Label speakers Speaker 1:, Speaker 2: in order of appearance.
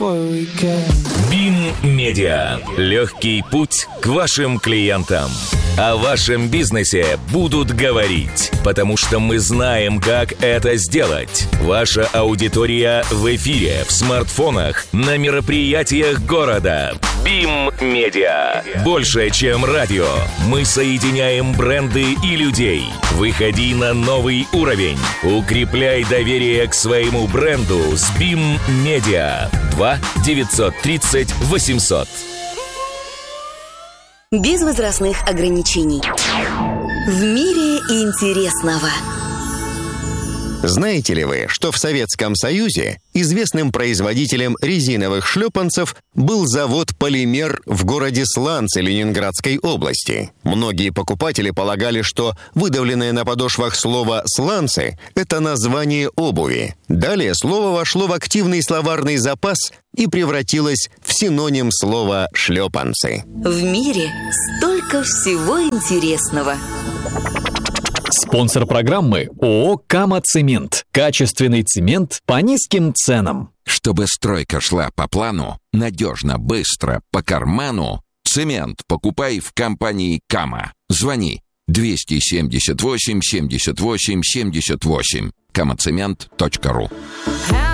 Speaker 1: БИМ Медиа. Легкий путь к вашим клиентам. О вашем бизнесе будут говорить, потому что мы знаем, как это сделать. Ваша аудитория в эфире, в смартфонах, на мероприятиях города. БИМ Медиа. Больше, чем радио. Мы соединяем бренды и людей. Выходи на новый уровень. Укрепляй доверие к своему бренду с БИМ Медиа. 2-930-800.
Speaker 2: Без возрастных ограничений. В мире интересного.
Speaker 3: Знаете ли вы, что в Советском Союзе известным производителем резиновых шлепанцев был завод «Полимер» в городе Сланцы Ленинградской области? Многие покупатели полагали, что выдавленное на подошвах слово «сланцы» — это название обуви. Далее слово вошло в активный словарный запас и превратилось в синоним слова «шлепанцы».
Speaker 2: В мире столько всего интересного.
Speaker 4: Спонсор программы ООО «Кама-Цемент». Качественный цемент по низким ценам.
Speaker 5: Чтобы стройка шла по плану, надежно, быстро, по карману, цемент покупай в компании «Кама». Звони 278 78 78. kamacement.ru.